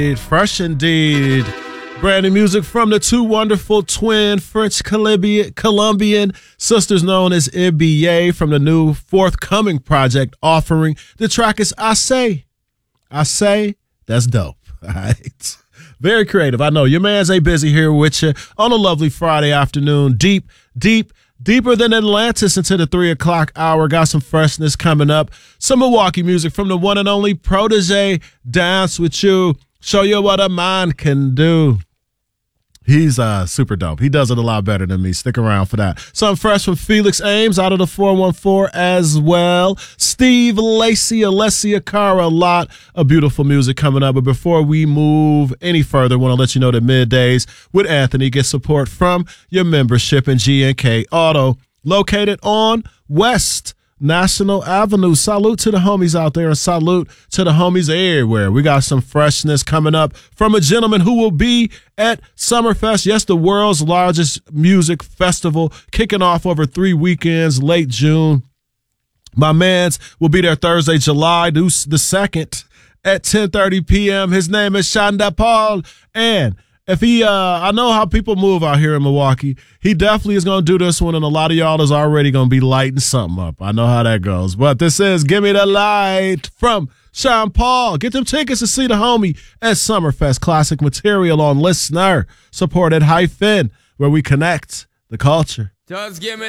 Fresh indeed. Brand new music from the two wonderful twin French Colombian sisters known as IBA from the new forthcoming project Offering. The track is I Say. I Say, that's dope. All right. Very creative. I know. Your man's A Busy here with you on a lovely Friday afternoon. Deeper than Atlantis into the 3 o'clock hour. Got some freshness coming up. Some Milwaukee music from the one and only Protege. Dance with you. Show you what a mind can do. He's super dope. He does it a lot better than me. Stick around for that. Something fresh from Felix Ames out of the 414 as well. Steve Lacy, Alessia Cara, a lot of beautiful music coming up. But before we move any further, I want to let you know that Middays with Anthony gets support from your membership in G&K Auto, located on West National Avenue. Salute to the homies out there and salute to the homies everywhere. We got some freshness coming up from a gentleman who will be at Summerfest. Yes, the world's largest music festival, kicking off over 3 weekends, late June. My mans will be there Thursday, July the 2nd at 10:30 p.m. His name is Shonda Paul, and if he, I know how people move out here in Milwaukee. He definitely is going to do this one, and a lot of y'all is already going to be lighting something up. I know how that goes. But this is Give Me the Light from Sean Paul. Get them tickets to see the homie at Summerfest. Classic material on listener supported Hyphen, where we connect the culture. Just give me